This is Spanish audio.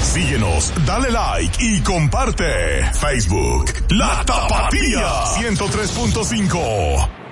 Síguenos, dale like y comparte. Facebook, La Tapatía 103.5.